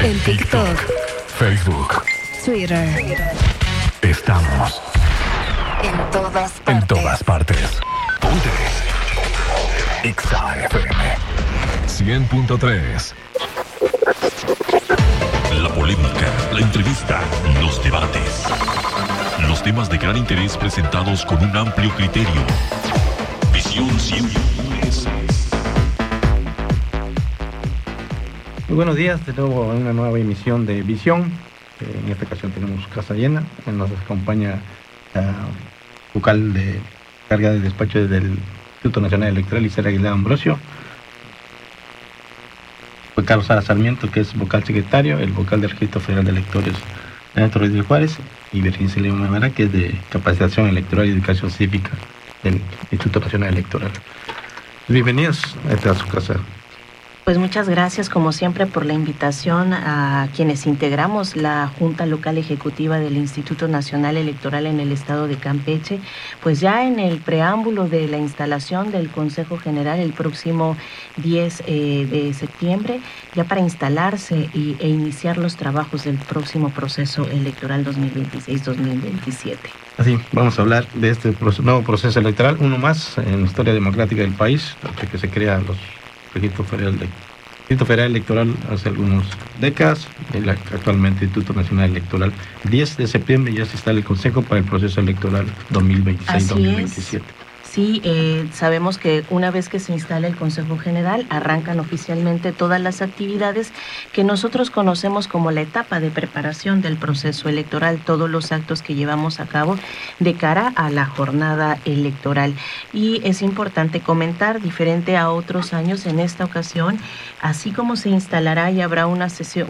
En TikTok, Facebook, Twitter. Estamos En todas partes. Ponte Exa FM 100.3. La polémica, la entrevista, los debates. Los temas de gran interés presentados con un amplio criterio. Visión siempre. Muy buenos días, de nuevo a una nueva emisión de Visión. En esta ocasión tenemos casa llena. Nos acompaña la vocal de carga de despacho del Instituto Nacional Electoral, Isela Aguilar Ambrosio. Carlos Sara Sarmiento, que es vocal secretario, el vocal del Registro Federal de Electores, Ernesto Rodríguez Juárez, y Virginia León Mara, que es de Capacitación Electoral y Educación Cívica del Instituto Nacional Electoral. Bienvenidos a su casa. Pues muchas gracias, como siempre, por la invitación a quienes integramos la Junta Local Ejecutiva del Instituto Nacional Electoral en el estado de Campeche. Pues ya en el preámbulo de la instalación del Consejo General el próximo 10 de septiembre, ya para instalarse e iniciar los trabajos del próximo proceso electoral 2026-2027. Así, vamos a hablar de este nuevo proceso electoral, uno más en la historia democrática del país, desde que se crea los Registro Federal Electoral hace algunas décadas, actualmente Instituto Nacional Electoral. 10 de septiembre ya se instala el Consejo para el proceso electoral 2026-2027. Sí, sabemos que una vez que se instala el Consejo General, arrancan oficialmente todas las actividades que nosotros conocemos como la etapa de preparación del proceso electoral, todos los actos que llevamos a cabo de cara a la jornada electoral. Y es importante comentar, diferente a otros años, en esta ocasión, así como se instalará y habrá una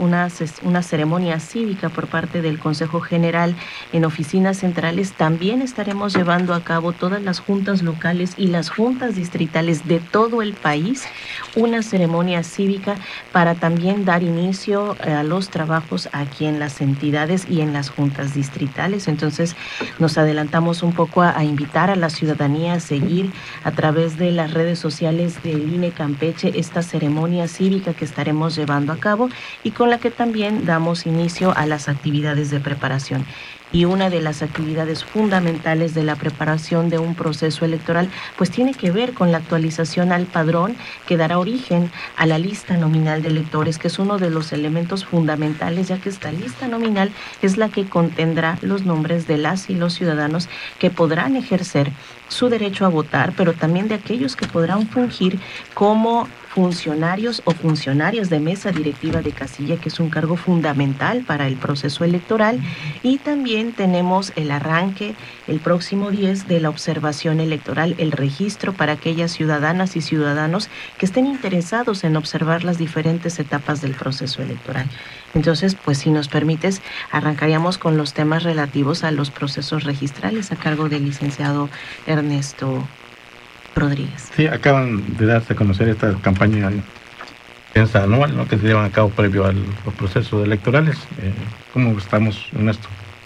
ceremonia cívica por parte del Consejo General en oficinas centrales, también estaremos llevando a cabo todas las juntas locales y las juntas distritales de todo el país, una ceremonia cívica para también dar inicio a los trabajos aquí en las entidades y en las juntas distritales. Entonces nos adelantamos un poco a invitar a la ciudadanía a seguir a través de las redes sociales del INE Campeche esta ceremonia cívica que estaremos llevando a cabo y con la que también damos inicio a las actividades de preparación. Y una de las actividades fundamentales de la preparación de un proceso electoral, pues tiene que ver con la actualización al padrón que dará origen a la lista nominal de electores, que es uno de los elementos fundamentales, ya que esta lista nominal es la que contendrá los nombres de las y los ciudadanos que podrán ejercer su derecho a votar, pero también de aquellos que podrán fungir como funcionarios o funcionarias de mesa directiva de casilla, que es un cargo fundamental para el proceso electoral. Y también tenemos el arranque el próximo 10 de la observación electoral, el registro para aquellas ciudadanas y ciudadanos que estén interesados en observar las diferentes etapas del proceso electoral. Entonces, pues si nos permites, arrancaríamos con los temas relativos a los procesos registrales a cargo del licenciado Ernesto Rodríguez. Sí, acaban de darse a conocer esta campaña prensa anual, ¿no?, que se llevan a cabo previo a los procesos electorales. ¿Cómo estamos en esto?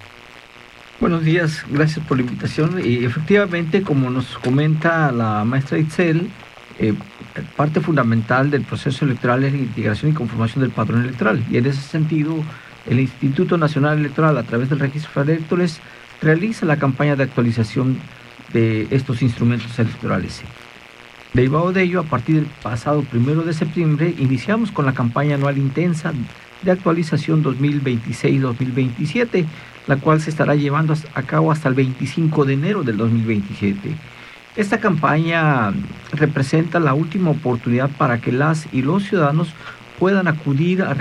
Buenos días, gracias por la invitación. Y efectivamente, como nos comenta la maestra Itzel, parte fundamental del proceso electoral es la integración y conformación del padrón electoral. Y en ese sentido, el Instituto Nacional Electoral, a través del Registro Federal de Electores, realiza la campaña de actualización de estos instrumentos electorales. Derivado de ello, a partir del pasado 1 de septiembre, iniciamos con la campaña anual intensa de actualización 2026-2027, la cual se estará llevando a cabo hasta el 25 de enero del 2027. Esta campaña representa la última oportunidad para que las y los ciudadanos puedan acudir a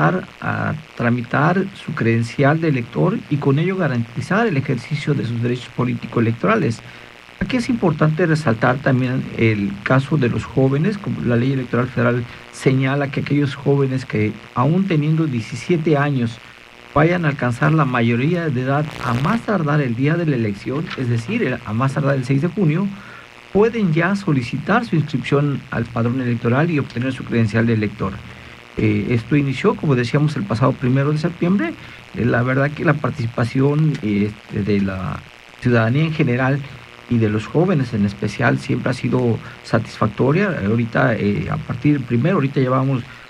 tramitar su credencial de elector y con ello garantizar el ejercicio de sus derechos político-electorales. Aquí es importante resaltar también el caso de los jóvenes, como la Ley Electoral Federal señala que aquellos jóvenes que aún teniendo 17 años vayan a alcanzar la mayoría de edad a más tardar el día de la elección, es decir, a más tardar el 6 de junio, pueden ya solicitar su inscripción al padrón electoral y obtener su credencial de elector. Esto inició, como decíamos, el pasado 1 de septiembre. La verdad que la participación de la ciudadanía en general y de los jóvenes en especial siempre ha sido satisfactoria. Ahorita, a partir del 1, ahorita llevamos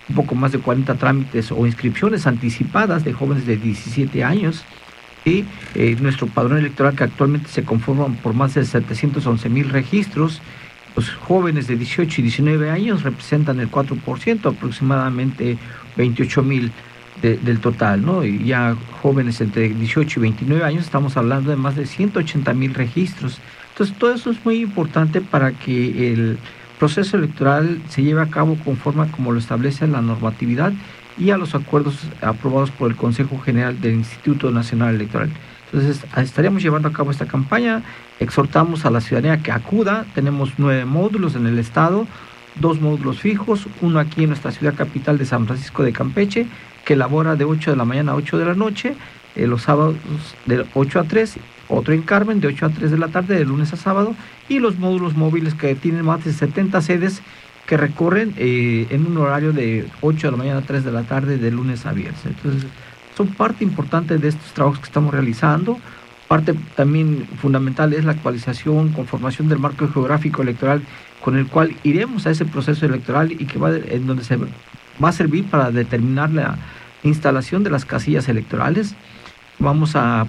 un poco más de 40 trámites o inscripciones anticipadas de jóvenes de 17 años. Y nuestro padrón electoral, que actualmente se conforma por más de 711,000 registros, los jóvenes de 18 y 19 años representan el 4%, aproximadamente 28,000 del total, ¿no? Y ya jóvenes entre 18 y 29 años, estamos hablando de más de 180,000 registros. Entonces, todo eso es muy importante para que el proceso electoral se lleve a cabo conforme como lo establece la normatividad y a los acuerdos aprobados por el Consejo General del Instituto Nacional Electoral. Entonces, estaríamos llevando a cabo esta campaña, exhortamos a la ciudadanía que acuda. Tenemos 9 módulos en el estado, 2 módulos fijos, uno aquí en nuestra ciudad capital de San Francisco de Campeche, que labora de 8 de la mañana a 8 de la noche, los sábados de 8 a 3, otro en Carmen de 8 a 3 de la tarde, de lunes a sábado, y los módulos móviles que tienen más de 70 sedes que recorren en un horario de 8 de la mañana a 3 de la tarde, de lunes a viernes. Entonces, son parte importante de estos trabajos que estamos realizando. Parte también fundamental es la actualización, conformación del marco geográfico electoral, con el cual iremos a ese proceso electoral y que en donde se va a servir para determinar la instalación de las casillas electorales. Vamos a,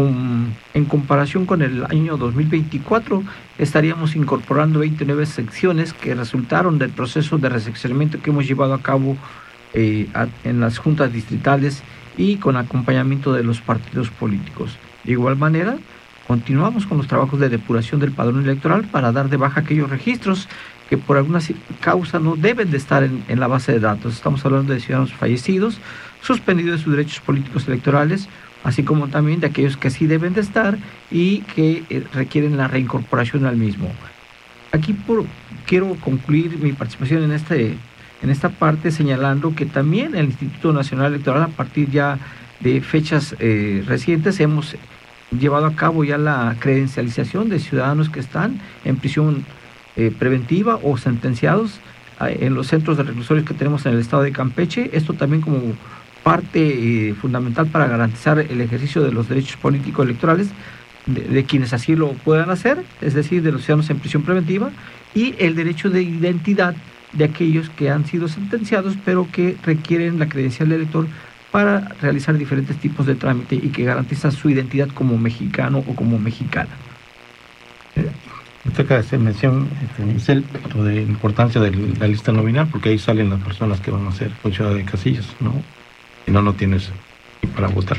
en comparación con el año 2024, estaríamos incorporando 29 secciones que resultaron del proceso de reseccionamiento que hemos llevado a cabo en las juntas distritales y con acompañamiento de los partidos políticos. De igual manera, continuamos con los trabajos de depuración del padrón electoral para dar de baja aquellos registros que por alguna causa no deben de estar en la base de datos. Estamos hablando de ciudadanos fallecidos, suspendidos de sus derechos políticos electorales, así como también de aquellos que sí deben de estar y que requieren la reincorporación al mismo. Aquí quiero concluir mi participación en esta parte señalando que también el Instituto Nacional Electoral, a partir ya de fechas recientes, hemos llevado a cabo ya la credencialización de ciudadanos que están en prisión preventiva o sentenciados en los centros de reclusorios que tenemos en el estado de Campeche. Esto también como parte fundamental para garantizar el ejercicio de los derechos políticos electorales de quienes así lo puedan hacer, es decir, de los ciudadanos en prisión preventiva, y el derecho de identidad de aquellos que han sido sentenciados pero que requieren la credencial del elector para realizar diferentes tipos de trámite y que garantiza su identidad como mexicano o como mexicana. Usted acaba de hacer mención, Isel, de la importancia de la lista nominal, porque ahí salen las personas que van a ser funcionarios de casillas, ¿no? Y no tienes para votar.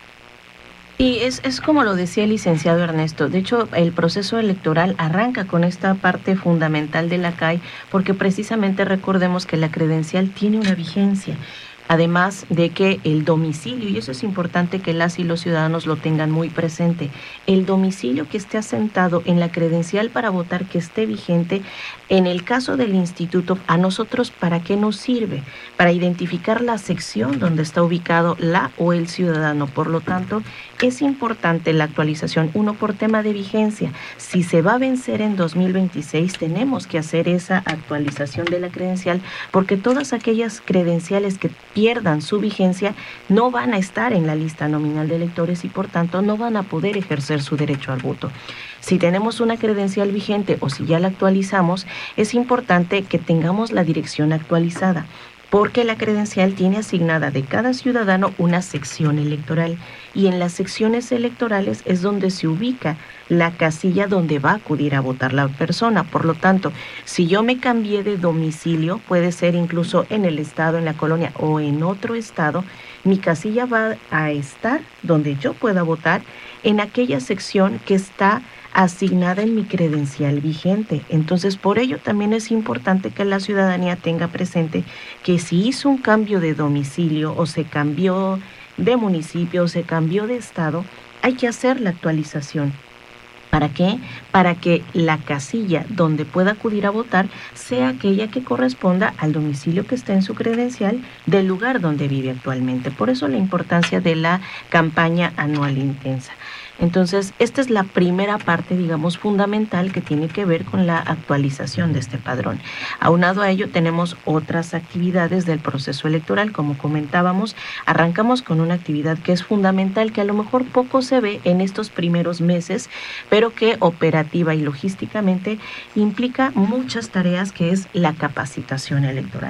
Y es como lo decía el licenciado Ernesto. De hecho, el proceso electoral arranca con esta parte fundamental de la CAI, porque precisamente recordemos que la credencial tiene una vigencia. Además de que el domicilio, y eso es importante que las y los ciudadanos lo tengan muy presente, el domicilio que esté asentado en la credencial para votar que esté vigente, en el caso del instituto, a nosotros, ¿para qué nos sirve? Para identificar la sección donde está ubicado la o el ciudadano. Por lo tanto, es importante la actualización, uno, por tema de vigencia. Si se va a vencer en 2026, tenemos que hacer esa actualización de la credencial, porque todas aquellas credenciales que pierdan su vigencia no van a estar en la lista nominal de electores y por tanto no van a poder ejercer su derecho al voto. Si tenemos una credencial vigente o si ya la actualizamos, es importante que tengamos la dirección actualizada, porque la credencial tiene asignada de cada ciudadano una sección electoral y en las secciones electorales es donde se ubica la casilla donde va a acudir a votar la persona. Por lo tanto, si yo me cambié de domicilio, puede ser incluso en el estado, en la colonia o en otro estado, mi casilla va a estar donde yo pueda votar en aquella sección que está asignada en mi credencial vigente. Entonces, por ello también es importante que la ciudadanía tenga presente que si hizo un cambio de domicilio o se cambió de municipio o se cambió de estado, hay que hacer la actualización. ¿Para qué? Para que la casilla donde pueda acudir a votar sea aquella que corresponda al domicilio que está en su credencial del lugar donde vive actualmente. Por eso la importancia de la campaña anual intensa. Entonces, esta es la primera parte, digamos, fundamental que tiene que ver con la actualización de este padrón. Aunado a ello, tenemos otras actividades del proceso electoral. Como comentábamos, arrancamos con una actividad que es fundamental, que a lo mejor poco se ve en estos primeros meses, pero que operativa y logísticamente implica muchas tareas, que es la capacitación electoral.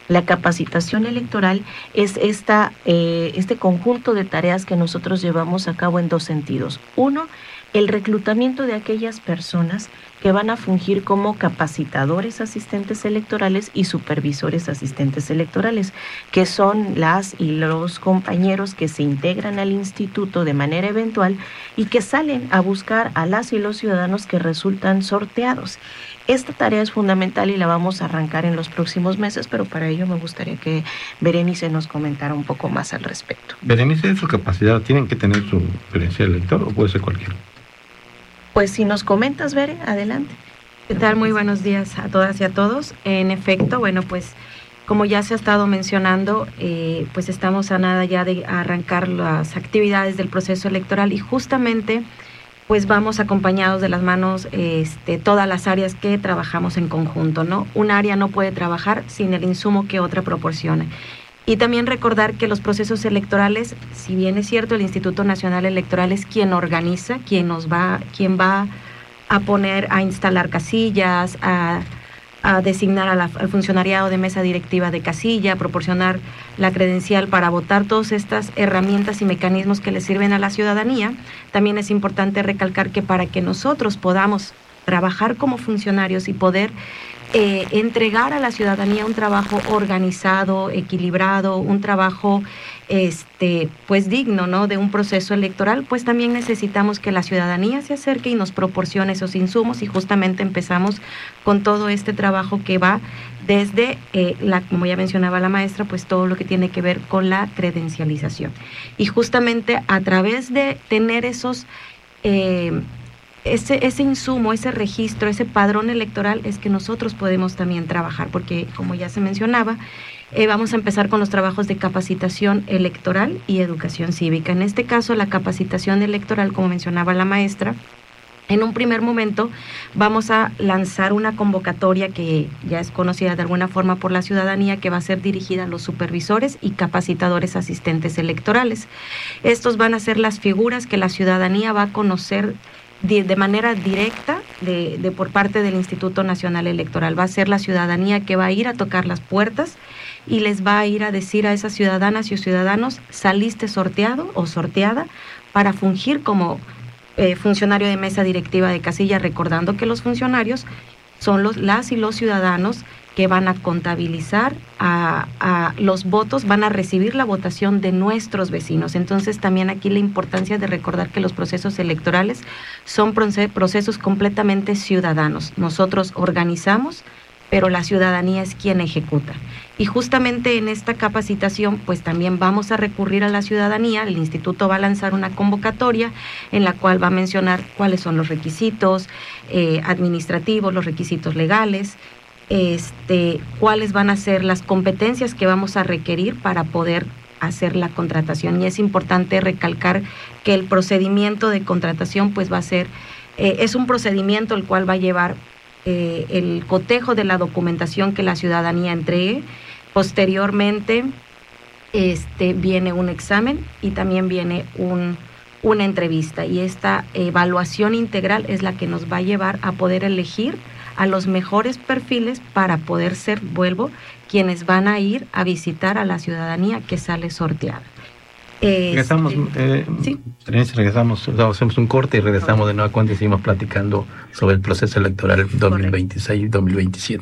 La capacitación electoral es este conjunto de tareas que nosotros llevamos a cabo en dos sentidos. Uno, el reclutamiento de aquellas personas que van a fungir como capacitadores asistentes electorales y supervisores asistentes electorales, que son las y los compañeros que se integran al instituto de manera eventual y que salen a buscar a las y los ciudadanos que resultan sorteados. Esta tarea es fundamental y la vamos a arrancar en los próximos meses, pero para ello me gustaría que Berenice nos comentara un poco más al respecto. Berenice, su capacidad, ¿tienen que tener su credencial elector o puede ser cualquiera? Pues si nos comentas, Bere, adelante. ¿Qué tal? Muy buenos días a todas y a todos. En efecto, bueno, pues como ya se ha estado mencionando, pues estamos a nada ya de arrancar las actividades del proceso electoral y justamente pues vamos acompañados de las manos todas las áreas que trabajamos en conjunto, ¿no? Un área no puede trabajar sin el insumo que otra proporciona. Y también recordar que los procesos electorales, si bien es cierto, el Instituto Nacional Electoral es quien organiza, quien va a poner, a instalar casillas, a designar al funcionariado de mesa directiva de casilla, a proporcionar la credencial para votar, todas estas herramientas y mecanismos que le sirven a la ciudadanía. También es importante recalcar que para que nosotros podamos trabajar como funcionarios y poder entregar a la ciudadanía un trabajo organizado, equilibrado, un trabajo pues digno, ¿no?, de un proceso electoral, pues también necesitamos que la ciudadanía se acerque y nos proporcione esos insumos, y justamente empezamos con todo este trabajo que va desde, como ya mencionaba la maestra, pues todo lo que tiene que ver con la credencialización. Y justamente a través de tener esos ese insumo, ese registro, ese padrón electoral es que nosotros podemos también trabajar, porque como ya se mencionaba, vamos a empezar con los trabajos de capacitación electoral y educación cívica. En este caso, la capacitación electoral, como mencionaba la maestra, en un primer momento vamos a lanzar una convocatoria que ya es conocida de alguna forma por la ciudadanía, que va a ser dirigida a los supervisores y capacitadores asistentes electorales. Estos van a ser las figuras que la ciudadanía va a conocer de manera directa por parte del Instituto Nacional Electoral. Va a ser la ciudadanía que va a ir a tocar las puertas y les va a ir a decir a esas ciudadanas y ciudadanos: saliste sorteado o sorteada para fungir como funcionario de mesa directiva de casilla, recordando que los funcionarios son las y los ciudadanos que van a contabilizar a los votos, van a recibir la votación de nuestros vecinos. Entonces también aquí la importancia de recordar que los procesos electorales son procesos completamente ciudadanos. Nosotros organizamos, pero la ciudadanía es quien ejecuta. Y justamente en esta capacitación, pues también vamos a recurrir a la ciudadanía. El instituto va a lanzar una convocatoria en la cual va a mencionar cuáles son los requisitos administrativos, los requisitos legales, cuáles van a ser las competencias que vamos a requerir para poder hacer la contratación. Y es importante recalcar que el procedimiento de contratación pues va a ser, es un procedimiento el cual va a llevar el cotejo de la documentación que la ciudadanía entregue. Posteriormente viene un examen y también viene una entrevista, y esta evaluación integral es la que nos va a llevar a poder elegir a los mejores perfiles para poder ser, quienes van a ir a visitar a la ciudadanía que sale sorteada. Regresamos, sí. Hacemos un corte y regresamos de nuevo cuando seguimos platicando sobre el proceso electoral 2026-2027.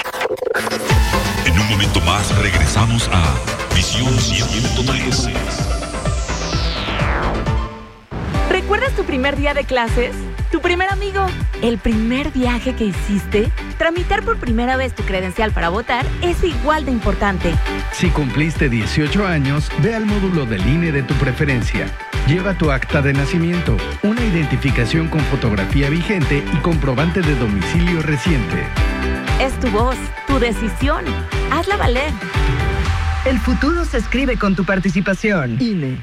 En un momento más regresamos a Visión 113. ¿Recuerdas tu primer día de clases? ¿Tu primer amigo? ¿El primer viaje que hiciste? Tramitar por primera vez tu credencial para votar es igual de importante. Si cumpliste 18 años, ve al módulo del INE de tu preferencia. Lleva tu acta de nacimiento, una identificación con fotografía vigente y comprobante de domicilio reciente. Es tu voz, tu decisión. Hazla valer. El futuro se escribe con tu participación. INE.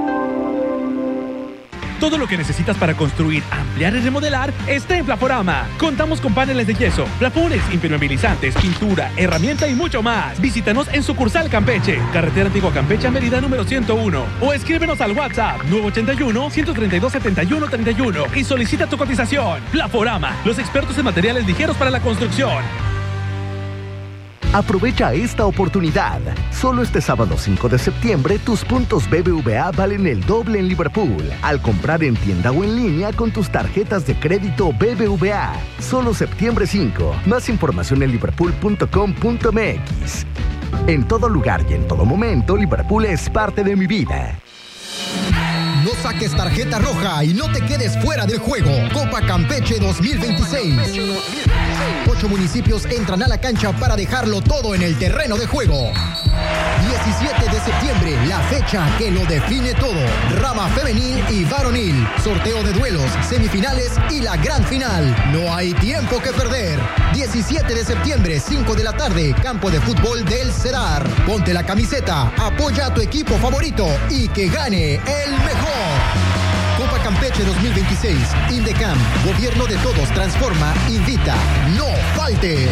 Todo lo que necesitas para construir, ampliar y remodelar está en Plaforama. Contamos con paneles de yeso, plafones, impermeabilizantes, pintura, herramienta y mucho más. Visítanos en sucursal Campeche, carretera Antigua Campeche, Mérida número 101. O escríbenos al WhatsApp 981-132-7131 y solicita tu cotización. Plaforama, los expertos en materiales ligeros para la construcción. Aprovecha esta oportunidad. Solo este sábado 5 de septiembre, tus puntos BBVA valen el doble en Liverpool. Al comprar en tienda o en línea con tus tarjetas de crédito BBVA. Solo septiembre 5. Más información en liverpool.com.mx. En todo lugar y en todo momento, Liverpool es parte de mi vida. No saques tarjeta roja y no te quedes fuera del juego. Copa Campeche 2026. 8 municipios entran a la cancha para dejarlo todo en el terreno de juego. 17 de septiembre, la fecha que lo define todo. Rama femenil y varonil. Sorteo de duelos, semifinales y la gran final. No hay tiempo que perder. 17 de septiembre, 5 de la tarde, campo de fútbol del Cedar. Ponte la camiseta, apoya a tu equipo favorito y que gane el mejor. Copa Campeche 2026. Indecam, Gobierno de Todos transforma, invita. ¡No faltes!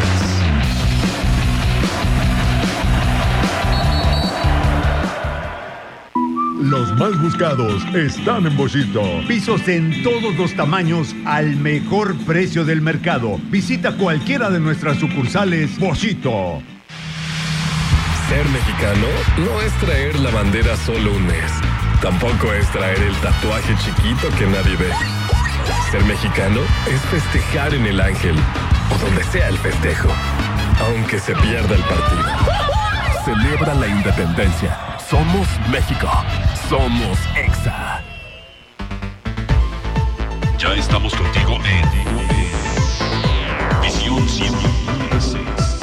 Los más buscados están en Boschito. Pisos en todos los tamaños al mejor precio del mercado. Visita cualquiera de nuestras sucursales Boschito. Ser mexicano no es traer la bandera solo un mes. Tampoco es traer el tatuaje chiquito que nadie ve. Ser mexicano es festejar en el Ángel o donde sea el festejo, aunque se pierda el partido. Celebra la independencia. Somos México. Somos EXA. Ya estamos contigo en Visión 106.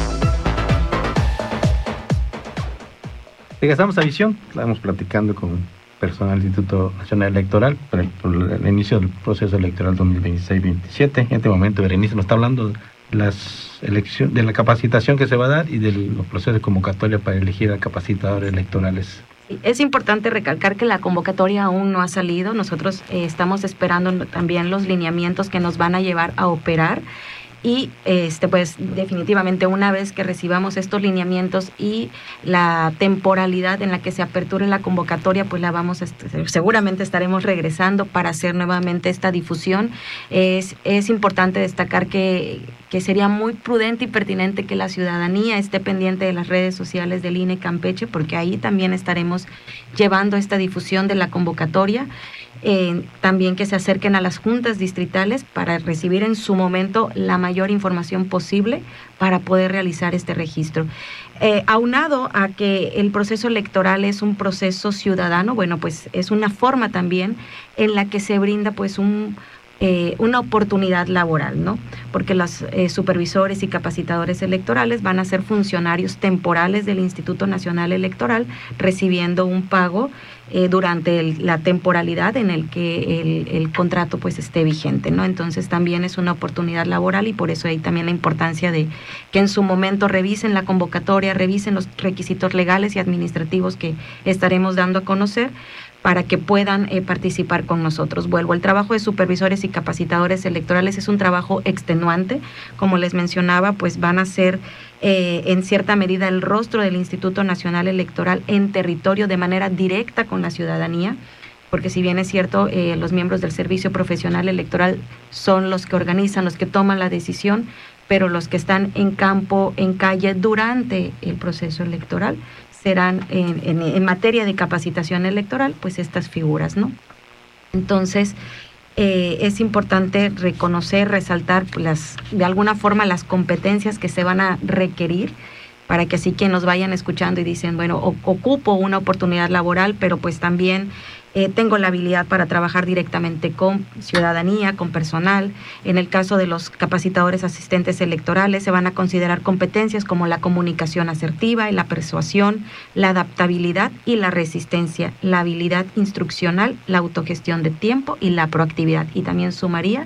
Regresamos a Visión. Estábamos platicando con personal del Instituto Nacional Electoral por el inicio del proceso electoral 2026-27. En este momento, Berenice nos está hablando de las elecciones, de la capacitación que se va a dar y de los procesos de convocatoria para elegir a capacitadores electorales. Es importante recalcar que la convocatoria aún no ha salido. Nosotros estamos esperando también los lineamientos que nos van a llevar a operar. Y pues definitivamente una vez que recibamos estos lineamientos y la temporalidad en la que se aperture la convocatoria, pues la vamos a seguramente estaremos regresando para hacer nuevamente esta difusión. Es importante destacar que sería muy prudente y pertinente que la ciudadanía esté pendiente de las redes sociales del INE Campeche, porque ahí también estaremos llevando esta difusión de la convocatoria. También que se acerquen a las juntas distritales para recibir en su momento la mayor información posible para poder realizar este registro. Aunado a que el proceso electoral es un proceso ciudadano, bueno, pues es una forma también en la que se brinda pues una oportunidad laboral, ¿no? Porque los supervisores y capacitadores electorales van a ser funcionarios temporales del Instituto Nacional Electoral, recibiendo un pago durante la temporalidad en el que el contrato pues esté vigente, ¿no? Entonces también es una oportunidad laboral y por eso hay también la importancia de que en su momento revisen la convocatoria, revisen los requisitos legales y administrativos que estaremos dando a conocer para que puedan participar con nosotros. Vuelvo, el trabajo de supervisores y capacitadores electorales es un trabajo extenuante. Como les mencionaba, pues van a ser en cierta medida el rostro del Instituto Nacional Electoral en territorio de manera directa con la ciudadanía, porque si bien es cierto, los miembros del Servicio Profesional Electoral son los que organizan, los que toman la decisión, pero los que están en campo, en calle, durante el proceso electoral, serán en materia de capacitación electoral, pues estas figuras, ¿no? Entonces, es importante reconocer, resaltar de alguna forma las competencias que se van a requerir para que así quienes nos vayan escuchando y dicen, bueno, ocupo una oportunidad laboral, pero pues también tengo la habilidad para trabajar directamente con ciudadanía, con personal. En el caso de los capacitadores asistentes electorales se van a considerar competencias como la comunicación asertiva y la persuasión, la adaptabilidad y la resistencia, la habilidad instruccional, la autogestión de tiempo y la proactividad. Y también sumaría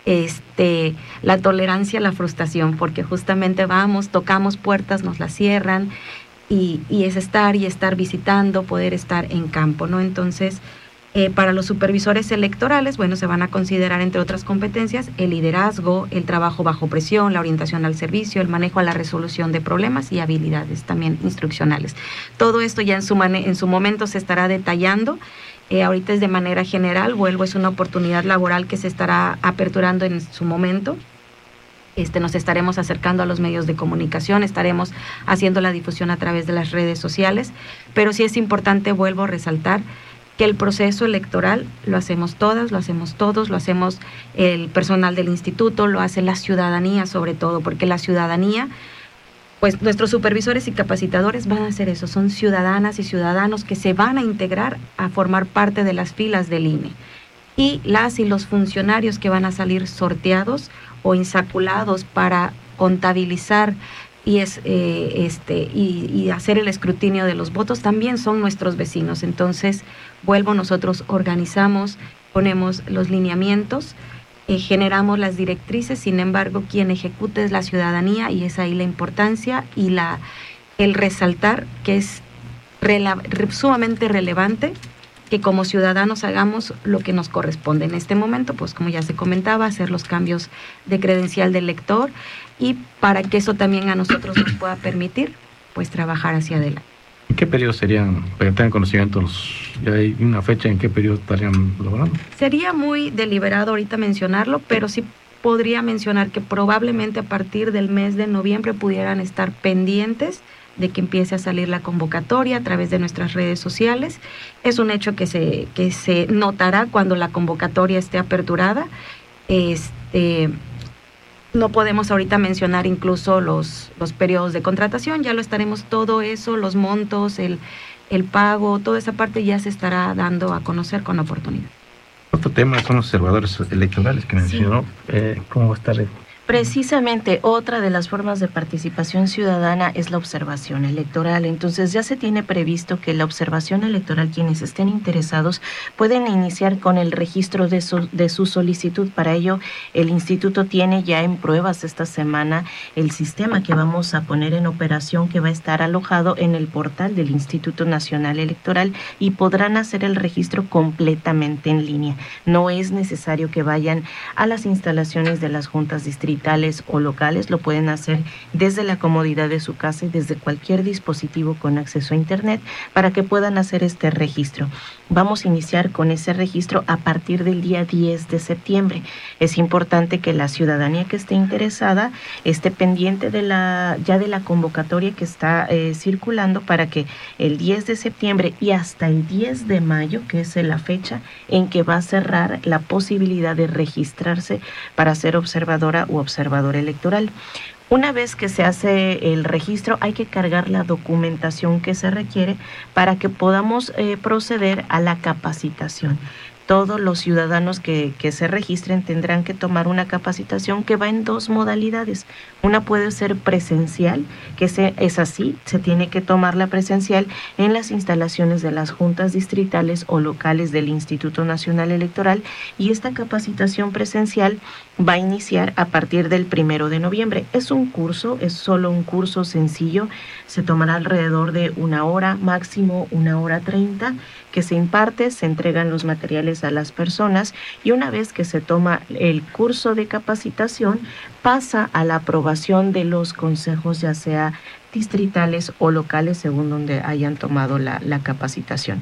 la tolerancia a la frustración, porque justamente tocamos puertas, nos las cierran, y es estar visitando, poder estar en campo, ¿no? Entonces, para los supervisores electorales, bueno, se van a considerar, entre otras competencias, el liderazgo, el trabajo bajo presión, la orientación al servicio, el manejo a la resolución de problemas y habilidades también instruccionales. Todo esto ya en su momento se estará detallando. Ahorita es de manera general, es una oportunidad laboral que se estará aperturando en su momento. Nos estaremos acercando a los medios de comunicación, estaremos haciendo la difusión a través de las redes sociales, pero sí es importante, vuelvo a resaltar, que el proceso electoral lo hacemos todas, lo hacemos todos, lo hacemos el personal del instituto, lo hace la ciudadanía sobre todo, porque la ciudadanía, pues nuestros supervisores y capacitadores van a hacer eso, son ciudadanas y ciudadanos que se van a integrar a formar parte de las filas del INE. Y las y los funcionarios que van a salir sorteados o insaculados para contabilizar y hacer el escrutinio de los votos también son nuestros vecinos. Entonces, nosotros organizamos, ponemos los lineamientos, generamos las directrices, sin embargo, quien ejecute es la ciudadanía, y es ahí la importancia y el resaltar que es sumamente relevante que como ciudadanos hagamos lo que nos corresponde en este momento, pues como ya se comentaba, hacer los cambios de credencial del lector, y para que eso también a nosotros nos pueda permitir pues trabajar hacia adelante. ¿En qué periodo serían, para que tengan conocimiento, ya hay una fecha en qué periodo estarían logrando? Sería muy deliberado ahorita mencionarlo, pero sí podría mencionar que probablemente a partir del mes de noviembre pudieran estar pendientes de que empiece a salir la convocatoria a través de nuestras redes sociales. Es un hecho que se notará cuando la convocatoria esté aperturada. No podemos ahorita mencionar incluso los periodos de contratación, ya lo estaremos, todo eso, los montos, el pago, toda esa parte ya se estará dando a conocer con oportunidad. Otro tema son los observadores electorales que mencionó. ¿Cómo va a estar? Precisamente otra de las formas de participación ciudadana es la observación electoral. Entonces ya se tiene previsto que la observación electoral, quienes estén interesados, pueden iniciar con el registro de su solicitud. Para ello, el instituto tiene ya en pruebas esta semana el sistema que vamos a poner en operación, que va a estar alojado en el portal del Instituto Nacional Electoral, y podrán hacer el registro completamente en línea. No es necesario que vayan a las instalaciones de las juntas distritales o locales, lo pueden hacer desde la comodidad de su casa y desde cualquier dispositivo con acceso a internet para que puedan hacer este registro. Vamos a iniciar con ese registro a partir del día 10 de septiembre. Es importante que la ciudadanía que esté interesada esté pendiente de la convocatoria que está circulando, para que el 10 de septiembre y hasta el 10 de mayo, que es la fecha en que va a cerrar la posibilidad de registrarse para ser observadora o observador electoral. Una vez que se hace el registro, hay que cargar la documentación que se requiere para que podamos proceder a la capacitación. Todos los ciudadanos que se registren tendrán que tomar una capacitación que va en dos modalidades. Una puede ser presencial, que es así, se tiene que tomar la presencial en las instalaciones de las juntas distritales o locales del Instituto Nacional Electoral, y esta capacitación presencial va a iniciar a partir del 1 de noviembre. Es un curso, es solo un curso sencillo, se tomará alrededor de 1 hora, máximo 1 hora 30, que se imparte, se entregan los materiales a las personas, y una vez que se toma el curso de capacitación, pasa a la aprobación de los consejos, ya sea distritales o locales, según donde hayan tomado la capacitación.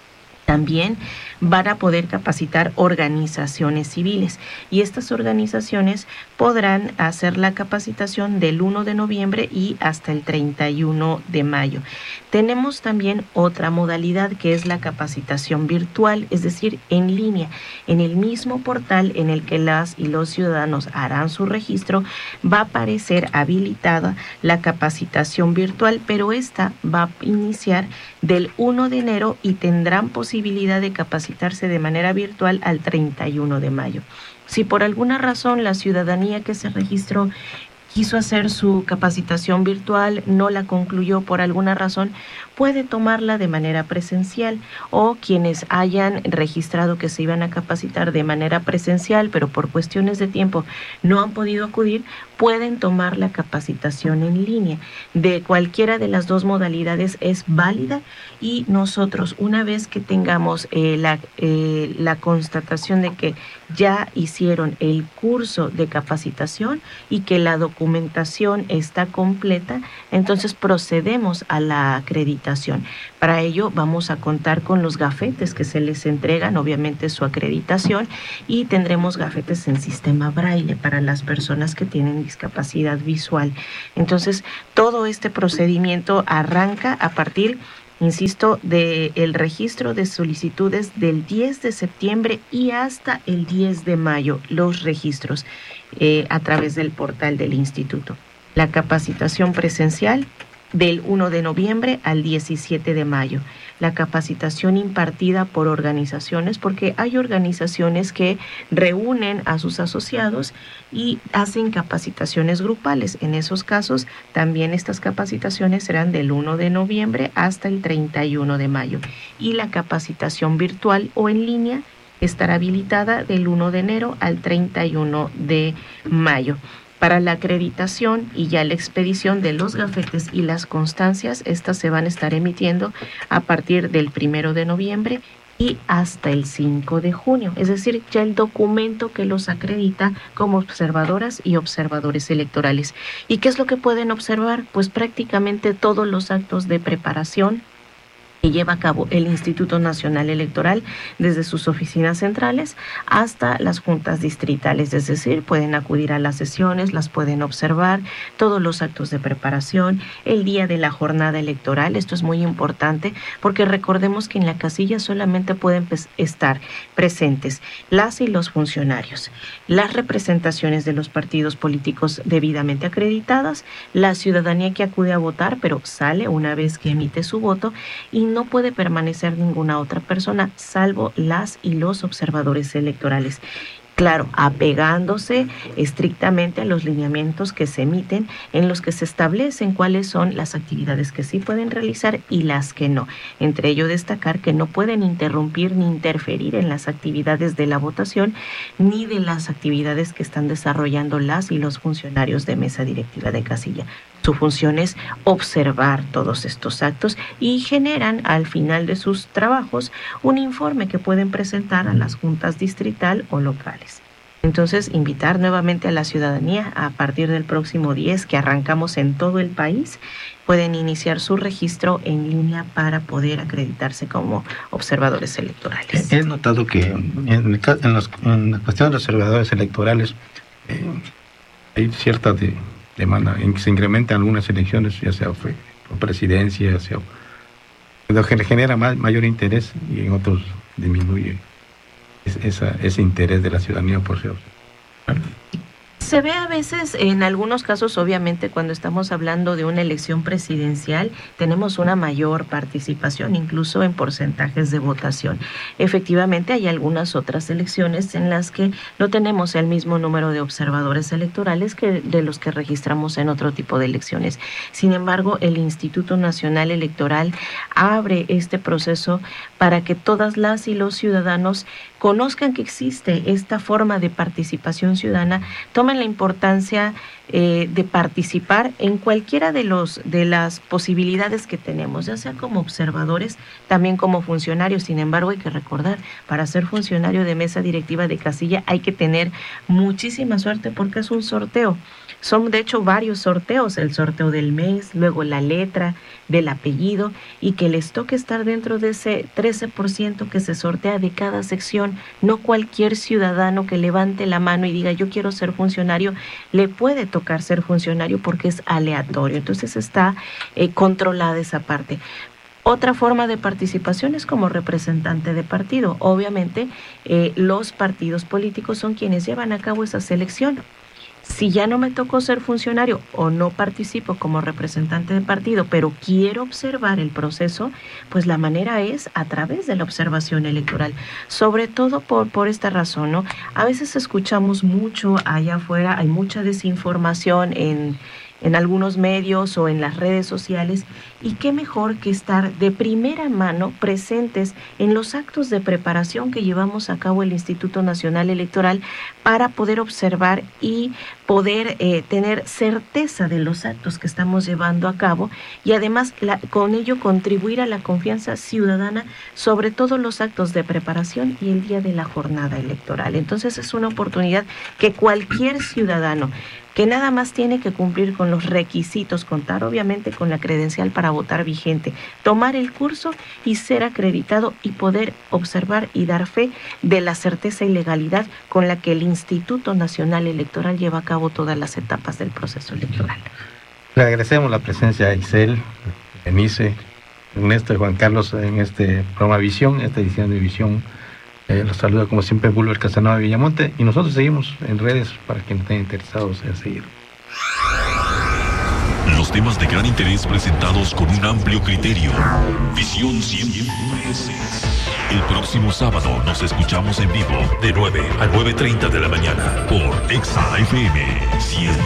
También van a poder capacitar organizaciones civiles, y estas organizaciones podrán hacer la capacitación del 1 de noviembre y hasta el 31 de mayo. Tenemos también otra modalidad, que es la capacitación virtual, es decir, en línea. En el mismo portal en el que las y los ciudadanos harán su registro, va a aparecer habilitada la capacitación virtual, pero esta va a iniciar del 1 de enero y tendrán posibilidad de capacitarse de manera virtual al 31 de mayo. Si por alguna razón la ciudadanía que se registró quiso hacer su capacitación virtual, no la concluyó por alguna razón, puede tomarla de manera presencial, o quienes hayan registrado que se iban a capacitar de manera presencial, pero por cuestiones de tiempo no han podido acudir, pueden tomar la capacitación en línea. De cualquiera de las dos modalidades es válida, y nosotros, una vez que tengamos la constatación de que ya hicieron el curso de capacitación y que la documentación está completa, entonces procedemos a la acreditación acreditación. Para ello vamos a contar con los gafetes que se les entregan, obviamente su acreditación, y tendremos gafetes en sistema braille para las personas que tienen discapacidad visual. Entonces, todo este procedimiento arranca a partir, insisto, del registro de solicitudes del 10 de septiembre y hasta el 10 de mayo, los registros a través del portal del instituto. La capacitación presencial del 1 de noviembre al 17 de mayo. La capacitación impartida por organizaciones, porque hay organizaciones que reúnen a sus asociados y hacen capacitaciones grupales. En esos casos, también estas capacitaciones serán del 1 de noviembre hasta el 31 de mayo. Y la capacitación virtual o en línea estará habilitada del 1 de enero al 31 de mayo. Para la acreditación y ya la expedición de los gafetes y las constancias, estas se van a estar emitiendo a partir del 1 de noviembre y hasta el 5 de junio. Es decir, ya el documento que los acredita como observadoras y observadores electorales. ¿Y qué es lo que pueden observar? Pues prácticamente todos los actos de preparación que lleva a cabo el Instituto Nacional Electoral desde sus oficinas centrales hasta las juntas distritales, es decir, pueden acudir a las sesiones, las pueden observar, todos los actos de preparación, el día de la jornada electoral. Esto es muy importante porque recordemos que en la casilla solamente pueden estar presentes las y los funcionarios, las representaciones de los partidos políticos debidamente acreditadas, la ciudadanía que acude a votar, pero sale una vez que emite su voto, y no puede permanecer ninguna otra persona salvo las y los observadores electorales. Claro, apegándose estrictamente a los lineamientos que se emiten, en los que se establecen cuáles son las actividades que sí pueden realizar y las que no. Entre ello destacar que no pueden interrumpir ni interferir en las actividades de la votación ni de las actividades que están desarrollando las y los funcionarios de mesa directiva de casilla. Su función es observar todos estos actos y generan al final de sus trabajos un informe que pueden presentar a las juntas distrital o locales. Entonces, invitar nuevamente a la ciudadanía a partir del próximo 10, que arrancamos en todo el país, pueden iniciar su registro en línea para poder acreditarse como observadores electorales. He notado que en la cuestión de los observadores electorales hay cierta demanda en que se incrementan algunas elecciones, ya sea por presidencia, lo que le genera mayor interés, y en otros disminuye ese interés de la ciudadanía por ser observador. Se ve a veces, en algunos casos, obviamente, cuando estamos hablando de una elección presidencial, tenemos una mayor participación, incluso en porcentajes de votación. Efectivamente, hay algunas otras elecciones en las que no tenemos el mismo número de observadores electorales que de los que registramos en otro tipo de elecciones. Sin embargo, el Instituto Nacional Electoral abre este proceso para que todas las y los ciudadanos conozcan que existe esta forma de participación ciudadana, tomen la importancia de participar en cualquiera de las posibilidades que tenemos, ya sea como observadores, también como funcionarios. Sin embargo, hay que recordar, para ser funcionario de mesa directiva de casilla hay que tener muchísima suerte porque es un sorteo. Son de hecho varios sorteos, el sorteo del mes, luego la letra del apellido, y que les toque estar dentro de ese 13% que se sortea de cada sección. No cualquier ciudadano que levante la mano y diga yo quiero ser funcionario, le puede tocar ser funcionario porque es aleatorio. Entonces está controlada esa parte. Otra forma de participación es como representante de partido. Obviamente los partidos políticos son quienes llevan a cabo esa selección. Si ya no me tocó ser funcionario o no participo como representante de partido, pero quiero observar el proceso, pues la manera es a través de la observación electoral. Sobre todo por esta razón, ¿no? A veces escuchamos mucho allá afuera, hay mucha desinformación en algunos medios o en las redes sociales, y qué mejor que estar de primera mano presentes en los actos de preparación que llevamos a cabo el Instituto Nacional Electoral para poder observar y poder tener certeza de los actos que estamos llevando a cabo, y además con ello contribuir a la confianza ciudadana sobre todos los actos de preparación y el día de la jornada electoral. Entonces es una oportunidad que cualquier ciudadano que nada más tiene que cumplir con los requisitos, contar obviamente con la credencial para votar vigente, tomar el curso y ser acreditado y poder observar y dar fe de la certeza y legalidad con la que el Instituto Nacional Electoral lleva a cabo todas las etapas del proceso electoral. Le agradecemos la presencia a Isel, Denise, Ernesto y Juan Carlos en este programa Visión, esta edición de Visión. Los saluda como siempre Bulber Casanova Villamonte y nosotros seguimos en redes para quienes estén interesados en seguir. Los temas de gran interés presentados con un amplio criterio. Visión 100. El próximo sábado nos escuchamos en vivo de 9 a 9:30 de la mañana por Exa FM 100.